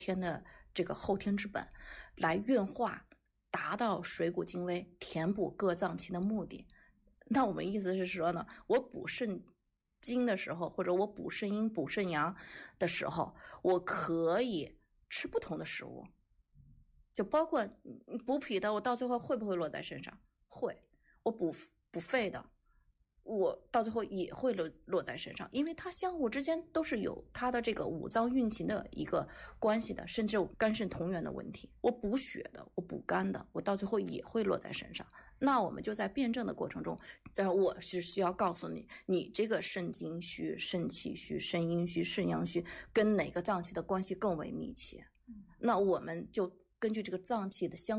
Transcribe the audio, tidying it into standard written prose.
天的这个后天之本来运化，达到水谷精微，填补各脏器的目的。那我们意思是说呢，我补肾精的时候，或者我补肾阴、补肾阳的时候，我可以吃不同的食物，就包括补脾的，我到最后会不会落在身上？会。我补肺的，我到最后也会落在身上，因为它相互之间都是有它的这个五脏运行的一个关系的，甚至肝肾同源的问题。我补血的，我补肝的，我到最后也会落在身上。那我们就在辩证的过程中，我是需要告诉你，你这个肾精虚、肾气虚、肾阴虚、肾阳虚跟哪个脏器的关系更为密切。那我们就根据这个脏器的相